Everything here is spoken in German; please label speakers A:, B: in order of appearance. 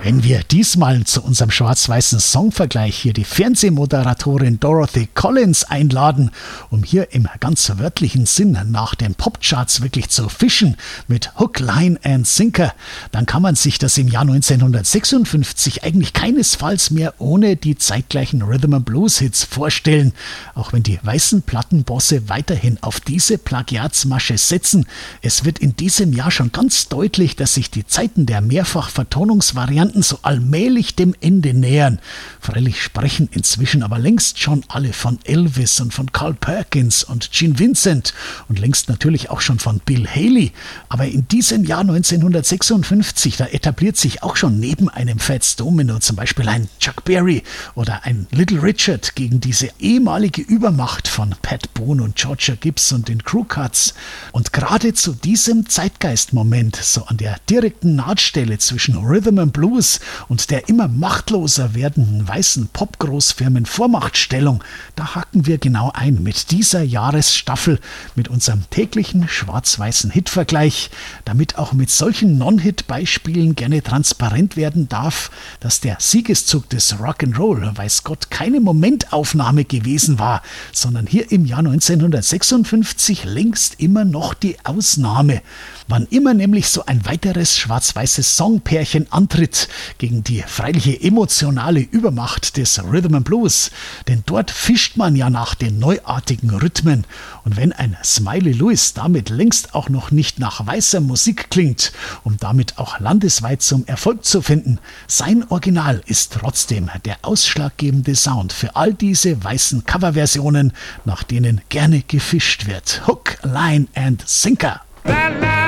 A: Wenn wir diesmal zu unserem schwarz-weißen Songvergleich hier die Fernsehmoderatorin Dorothy Collins einladen, um hier im ganz wörtlichen Sinn nach den Popcharts wirklich zu fischen mit Hook, Line and Sinker, dann kann man sich das im Jahr 1956 eigentlich keinesfalls mehr ohne die zeitgleichen Rhythm-and-Blues-Hits vorstellen. Auch wenn die weißen Plattenbosse weiterhin auf diese Plagiatsmasche setzen, es wird in diesem Jahr schon ganz deutlich, dass sich die Zeiten der Mehrfach-Vertonungsvarianten so allmählich dem Ende nähern. Freilich sprechen inzwischen aber längst schon alle von Elvis und von Carl Perkins und Gene Vincent und längst natürlich auch schon von Bill Haley. Aber in diesem Jahr 1956, da etabliert sich auch schon neben einem Fats Domino zum Beispiel ein Chuck Berry oder ein Little Richard gegen diese ehemalige Übermacht von Pat Boone und Georgia Gibbs und den Crew Cuts. Und gerade zu diesem Zeitgeistmoment, so an der direkten Nahtstelle zwischen Rhythm and Blues und der immer machtloser werdenden weißen Pop-Großfirmen Vormachtstellung, da hacken wir genau ein mit dieser Jahresstaffel, mit unserem täglichen schwarz-weißen Hitvergleich, damit auch mit solchen Non-Hit-Beispielen gerne transparent werden darf, dass der Siegeszug des Rock'n'Roll, weiß Gott, keine Momentaufnahme gewesen war, sondern hier im Jahr 1956 längst immer noch die Ausnahme. Wann immer nämlich so ein weiteres schwarz-weißes Songpärchen antritt gegen die freiliche emotionale Übermacht des Rhythm and Blues, denn dort fischt man ja nach den neuartigen Rhythmen. Und wenn ein Smiley Lewis damit längst auch noch nicht nach weißer Musik klingt, um damit auch landesweit zum Erfolg zu finden, sein Original ist trotzdem der ausschlaggebende Sound für all diese weißen Coverversionen, nach denen gerne gefischt wird. Hook, Line and Sinker.
B: La, la.